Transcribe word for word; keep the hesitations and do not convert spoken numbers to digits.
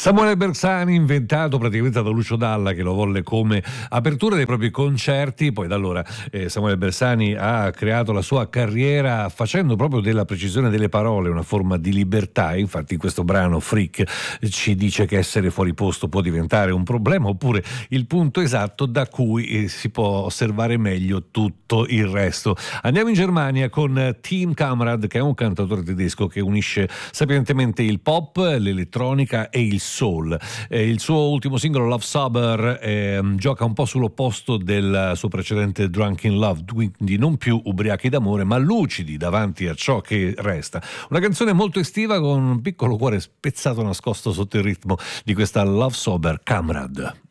Samuele Bersani, inventato praticamente da Lucio Dalla, che lo volle come apertura dei propri concerti. Poi da allora eh, Samuele Bersani ha creato la sua carriera facendo proprio della precisione delle parole una forma di libertà. Infatti in questo brano Freak ci dice che essere fuori posto può diventare un problema, oppure il punto esatto da cui eh, si può osservare meglio tutto il resto. Andiamo in Germania con Tim Kamrad, che è un cantautore tedesco che unisce sapientemente il pop, l'elettronica e il soul. Eh, il suo ultimo singolo Love Sober eh, gioca un po' sull'opposto del suo precedente Drunk in Love, quindi non più ubriachi d'amore ma lucidi davanti a ciò che resta. Una canzone molto estiva con un piccolo cuore spezzato nascosto sotto il ritmo di questa Love Sober. Kamrad.